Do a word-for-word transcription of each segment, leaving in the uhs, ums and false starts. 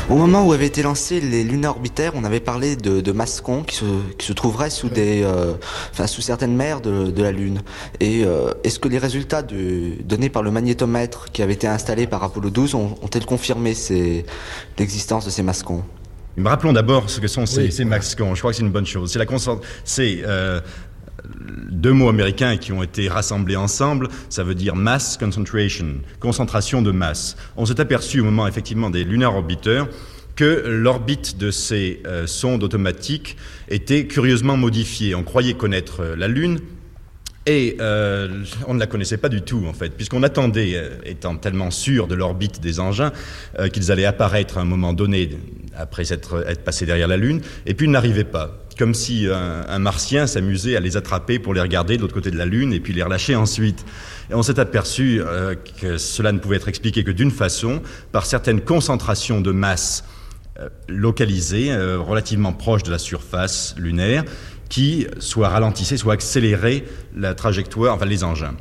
Au moment où avaient été lancés les Lunar Orbiter, on avait parlé de, de mascons qui se, qui se trouveraient sous des, euh, enfin sous certaines mers de, de la Lune. Et euh, est-ce que les résultats de, donnés par le magnétomètre qui avait été installé par Apollo douze ont, ont-ils confirmé ces, l'existence de ces mascons? Mais rappelons d'abord ce que sont ces, oui. ces mascons. Je crois que c'est une bonne chose. C'est la concent- c'est euh, deux mots américains qui ont été rassemblés ensemble. Ça veut dire mass concentration, concentration de masse. On s'est aperçu au moment effectivement des Lunar Orbiter que l'orbite de ces euh, sondes automatiques était curieusement modifiée. On croyait connaître euh, la Lune. Et euh, on ne la connaissait pas du tout, en fait, puisqu'on attendait, euh, étant tellement sûr de l'orbite des engins, euh, qu'ils allaient apparaître à un moment donné, après être, être passés derrière la Lune, et puis ils n'arrivaient pas. Comme si un, un martien s'amusait à les attraper pour les regarder de l'autre côté de la Lune, et puis les relâcher ensuite. Et on s'est aperçu euh, que cela ne pouvait être expliqué que d'une façon, par certaines concentrations de masse euh, localisées, euh, relativement proches de la surface lunaire, qui soit ralentissaient, soit accéléraient la trajectoire, enfin les engins.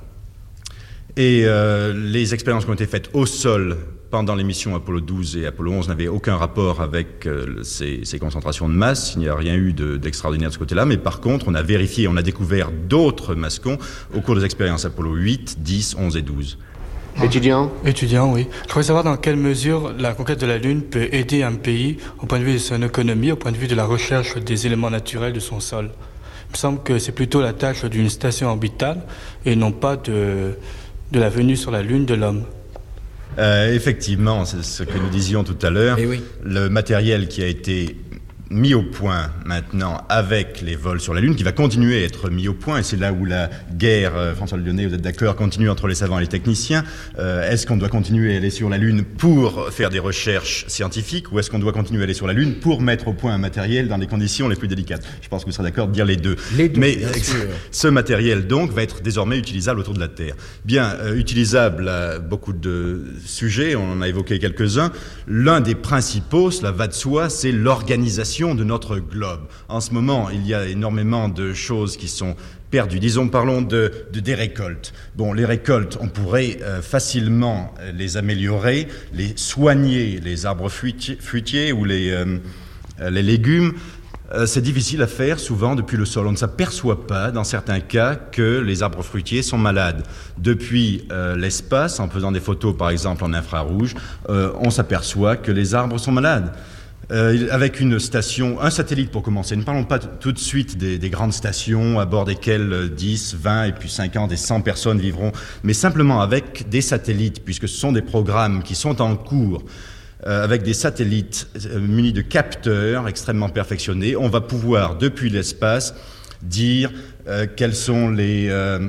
Et euh, les expériences qui ont été faites au sol pendant les missions Apollo douze et Apollo onze n'avaient aucun rapport avec euh, ces, ces concentrations de masse. Il n'y a rien eu de, d'extraordinaire de ce côté-là. Mais par contre, on a vérifié, on a découvert d'autres mascons au cours des expériences Apollo huit, dix, onze et douze. Étudiant Étudiant, oui. Je voudrais savoir dans quelle mesure la conquête de la Lune peut aider un pays au point de vue de son économie, au point de vue de la recherche des éléments naturels de son sol. Il me semble que c'est plutôt la tâche d'une station orbitale et non pas de, de la venue sur la Lune de l'homme. Euh, effectivement, c'est ce que nous disions tout à l'heure. Et oui. Le matériel qui a été mis au point maintenant avec les vols sur la Lune, qui va continuer à être mis au point, et c'est là où la guerre, euh, François Lyonnais, vous êtes d'accord, continue entre les savants et les techniciens. Euh, est-ce qu'on doit continuer à aller sur la Lune pour faire des recherches scientifiques, ou est-ce qu'on doit continuer à aller sur la Lune pour mettre au point un matériel dans les conditions les plus délicates? Je pense que vous serez d'accord de dire les deux. Les deux, Mais bien sûr. ce matériel, donc, va être désormais utilisable autour de la Terre. Bien, euh, utilisable à beaucoup de sujets, on en a évoqué quelques-uns. L'un des principaux, cela va de soi, c'est l'organisation de notre globe. En ce moment, il y a énormément de choses qui sont perdues. Disons, parlons de, de des récoltes. Bon, les récoltes, on pourrait euh, facilement les améliorer, les soigner, les arbres fruitiers, fruitiers ou les, euh, les légumes. Euh, c'est difficile à faire souvent depuis le sol. On ne s'aperçoit pas, dans certains cas, que les arbres fruitiers sont malades. Depuis euh, l'espace, en faisant des photos, par exemple, en infrarouge, euh, on s'aperçoit que les arbres sont malades. Euh, avec une station, un satellite pour commencer. Ne parlons pas t- tout de suite des, des grandes stations à bord desquelles dix, vingt et puis cinquante et cent personnes vivront, mais simplement avec des satellites, puisque ce sont des programmes qui sont en cours. Euh, avec des satellites euh, munis de capteurs extrêmement perfectionnés, on va pouvoir, depuis l'espace, dire euh, quels sont les... Euh,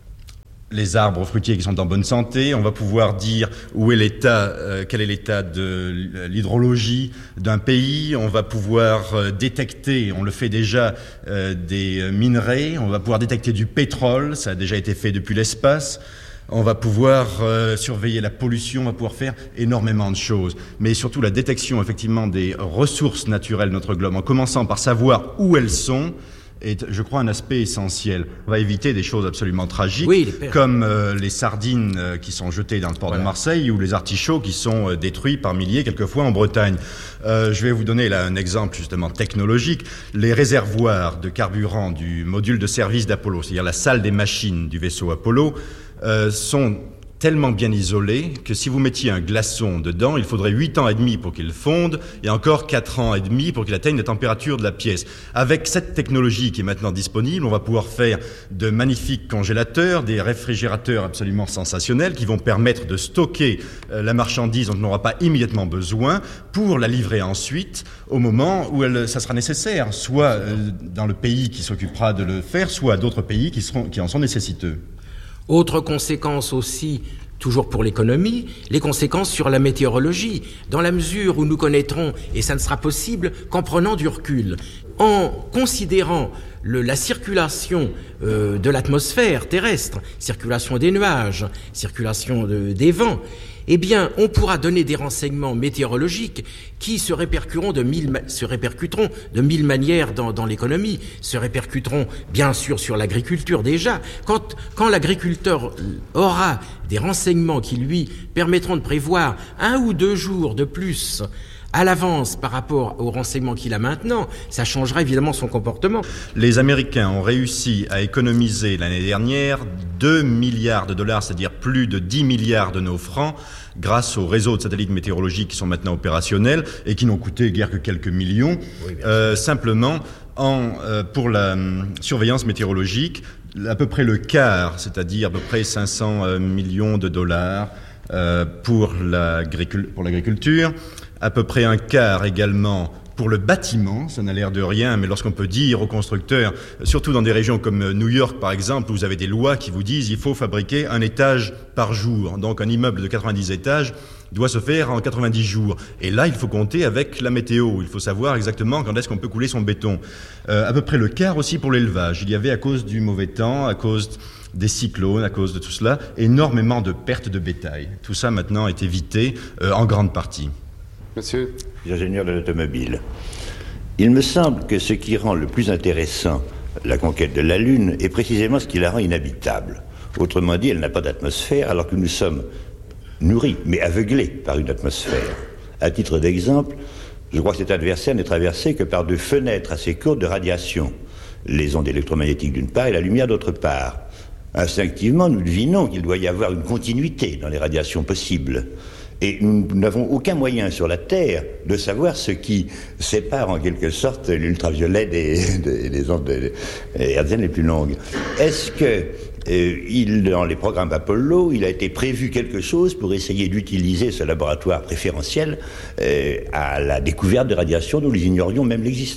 les arbres fruitiers qui sont en bonne santé, on va pouvoir dire où est l'état, euh, quel est l'état de l'hydrologie d'un pays, on va pouvoir euh, détecter, on le fait déjà, euh, des minerais, on va pouvoir détecter du pétrole, ça a déjà été fait depuis l'espace, on va pouvoir euh, surveiller la pollution, on va pouvoir faire énormément de choses, mais surtout la détection effectivement des ressources naturelles de notre globe, en commençant par savoir où elles sont, est, je crois, un aspect essentiel. On va éviter des choses absolument tragiques, oui, les comme euh, les sardines euh, qui sont jetées dans le port voilà. de Marseille, ou les artichauts qui sont euh, détruits par milliers, quelquefois en Bretagne. Euh, je vais vous donner là un exemple justement technologique. Les réservoirs de carburant du module de service d'Apollo, c'est-à-dire la salle des machines du vaisseau Apollo, euh, sont tellement bien isolé que si vous mettiez un glaçon dedans, il faudrait huit ans et demi pour qu'il fonde et encore quatre ans et demi pour qu'il atteigne la température de la pièce. Avec cette technologie qui est maintenant disponible, on va pouvoir faire de magnifiques congélateurs, des réfrigérateurs absolument sensationnels qui vont permettre de stocker euh, la marchandise dont on n'aura pas immédiatement besoin pour la livrer ensuite au moment où elle, ça sera nécessaire, soit euh, dans le pays qui s'occupera de le faire, soit d'autres pays qui, seront, qui en sont nécessiteux. Autre conséquence aussi, toujours pour l'économie, les conséquences sur la météorologie, dans la mesure où nous connaîtrons, et ça ne sera possible qu'en prenant du recul, en considérant le, la circulation euh, de l'atmosphère terrestre, circulation des nuages, circulation de, des vents, eh bien, on pourra donner des renseignements météorologiques qui se répercuteront de mille, se répercuteront de mille manières dans, dans l'économie, se répercuteront bien sûr sur l'agriculture déjà. Quand, quand l'agriculteur aura des renseignements qui lui permettront de prévoir un ou deux jours de plus à l'avance par rapport aux renseignements qu'il a maintenant, ça changera évidemment son comportement. Les Américains ont réussi à économiser l'année dernière deux milliards de dollars, c'est-à-dire plus de dix milliards de nos francs, grâce aux réseaux de satellites météorologiques qui sont maintenant opérationnels et qui n'ont coûté guère que quelques millions, oui, euh, simplement en, euh, pour la euh, surveillance météorologique, à peu près le quart, c'est-à-dire à peu près cinq cents euh, millions de dollars euh, pour, l'agricul- pour l'agriculture, à peu près un quart également pour le bâtiment. Ça n'a l'air de rien, mais lorsqu'on peut dire aux constructeurs, surtout dans des régions comme New York par exemple, où vous avez des lois qui vous disent il faut fabriquer un étage par jour, donc un immeuble de quatre-vingt-dix étages doit se faire en quatre-vingt-dix jours. Et là, il faut compter avec la météo. Il faut savoir exactement quand est-ce qu'on peut couler son béton. Euh, à peu près le quart aussi pour l'élevage. Il y avait, à cause du mauvais temps, à cause des cyclones, à cause de tout cela, énormément de pertes de bétail. Tout ça maintenant est évité euh, en grande partie. Monsieur ? Ingénieur de l'automobile. Il me semble que ce qui rend le plus intéressant la conquête de la Lune est précisément ce qui la rend inhabitable. Autrement dit, elle n'a pas d'atmosphère alors que nous sommes nourris, mais aveuglés par une atmosphère. À titre d'exemple, je crois que cet adversaire n'est traversé que par deux fenêtres assez courtes de radiation. Les ondes électromagnétiques d'une part et la lumière d'autre part. Instinctivement, nous devinons qu'il doit y avoir une continuité dans les radiations possibles. Et nous n'avons aucun moyen sur la Terre de savoir ce qui sépare en quelque sorte l'ultraviolet des, des, des ondes hertziennes les plus longues. Est-ce que euh, il, dans les programmes Apollo, il a été prévu quelque chose pour essayer d'utiliser ce laboratoire préférentiel euh, à la découverte de radiations dont nous ignorions même l'existence ?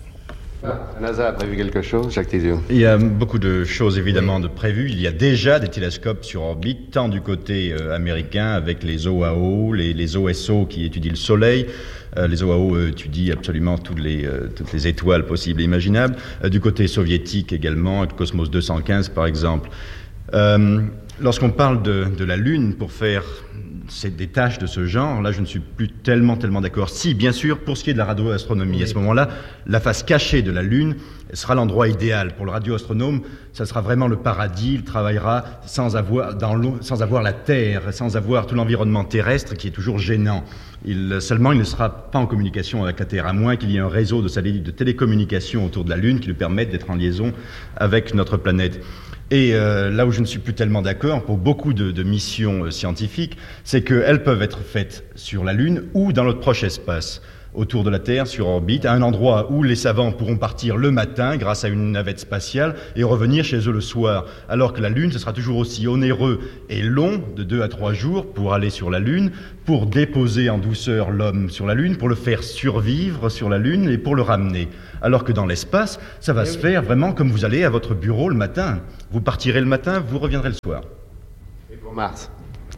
La NASA a prévu quelque chose, Jacques Thésio? Il y a beaucoup de choses évidemment de prévues. Il y a déjà des télescopes sur orbite, tant du côté euh, américain avec les O A O, les, les O S O qui étudient le Soleil. Euh, les O A O euh, étudient absolument toutes les, euh, toutes les étoiles possibles et imaginables. Euh, du côté soviétique également, avec Cosmos deux cent quinze par exemple. Euh, lorsqu'on parle de, de la Lune pour faire c'est des tâches de ce genre, là je ne suis plus tellement tellement d'accord. Si, bien sûr, pour ce qui est de la radioastronomie, oui. À ce moment-là, la face cachée de la Lune sera l'endroit idéal pour le radioastronome. Ça sera vraiment le paradis. Il travaillera sans avoir, dans l'eau, sans avoir la Terre, sans avoir tout l'environnement terrestre qui est toujours gênant. Il, seulement, il ne sera pas en communication avec la Terre, à moins qu'il y ait un réseau de satellites de télécommunication autour de la Lune qui lui permette d'être en liaison avec notre planète. Et euh, là où je ne suis plus tellement d'accord, pour beaucoup de, de missions euh, scientifiques, c'est qu'elles peuvent être faites sur la Lune ou dans notre proche espace, autour de la Terre, sur orbite, à un endroit où les savants pourront partir le matin grâce à une navette spatiale et revenir chez eux le soir. Alors que la Lune, ce sera toujours aussi onéreux et long, de deux à trois jours, pour aller sur la Lune, pour déposer en douceur l'homme sur la Lune, pour le faire survivre sur la Lune et pour le ramener. Alors que dans l'espace, ça va se faire vraiment comme vous allez à votre bureau le matin. Vous partirez le matin, vous reviendrez le soir. Et pour Mars ?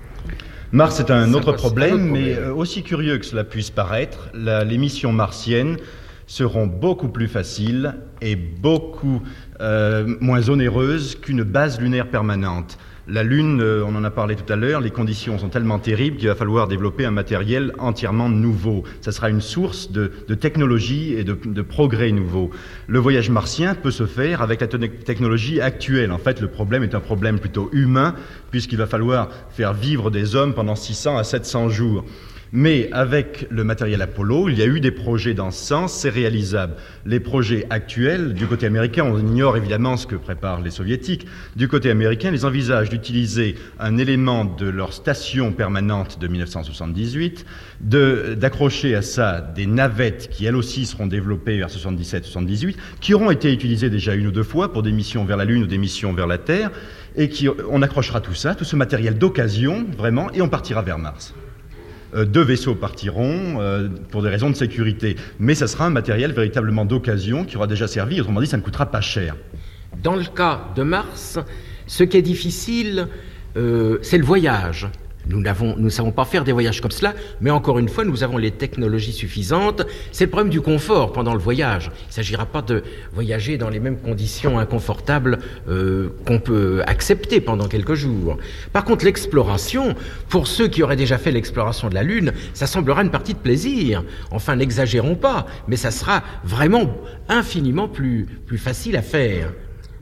Mars est un autre problème, mais aussi curieux que cela puisse paraître, la, les missions martiennes seront beaucoup plus faciles et beaucoup euh, moins onéreuses qu'une base lunaire permanente. La Lune, euh, on en a parlé tout à l'heure, les conditions sont tellement terribles qu'il va falloir développer un matériel entièrement nouveau. Ça sera une source de, de technologie et de, de progrès nouveaux. Le voyage martien peut se faire avec la te- technologie actuelle. En fait, le problème est un problème plutôt humain, puisqu'il va falloir faire vivre des hommes pendant six cents à sept cents jours. Mais avec le matériel Apollo, il y a eu des projets dans ce sens, c'est réalisable. Les projets actuels, du côté américain, on ignore évidemment ce que préparent les soviétiques. Du côté américain, ils envisagent d'utiliser un élément de leur station permanente de dix-neuf cent soixante-dix-huit, de, d'accrocher à ça des navettes qui elles aussi seront développées vers soixante-dix-sept soixante-dix-huit, qui auront été utilisées déjà une ou deux fois pour des missions vers la Lune ou des missions vers la Terre, et qui, on accrochera tout ça, tout ce matériel d'occasion, vraiment, et on partira vers Mars. Euh, deux vaisseaux partiront euh, pour des raisons de sécurité, mais ça sera un matériel véritablement d'occasion qui aura déjà servi, autrement dit, ça ne coûtera pas cher. Dans le cas de Mars, ce qui est difficile, euh, c'est le voyage. Nous n'avons, nous ne savons pas faire des voyages comme cela, mais encore une fois, nous avons les technologies suffisantes. C'est le problème du confort pendant le voyage. Il ne s'agira pas de voyager dans les mêmes conditions inconfortables euh, qu'on peut accepter pendant quelques jours. Par contre, l'exploration, pour ceux qui auraient déjà fait l'exploration de la Lune, ça semblera une partie de plaisir. Enfin, n'exagérons pas, mais ça sera vraiment infiniment plus, plus facile à faire.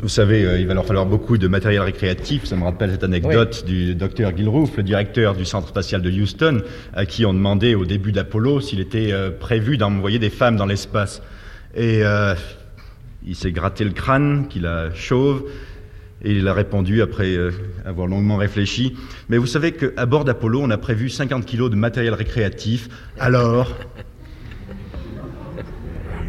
Vous savez, euh, il va leur falloir beaucoup de matériel récréatif. Ça me rappelle cette anecdote oui. du docteur Gilruth, le directeur du centre spatial de Houston, à qui on demandait au début d'Apollo s'il était euh, prévu d'envoyer des femmes dans l'espace. Et euh, il s'est gratté le crâne, qu'il a chauve, et il a répondu après euh, avoir longuement réfléchi. Mais vous savez qu'à bord d'Apollo, on a prévu cinquante kilos de matériel récréatif. Alors,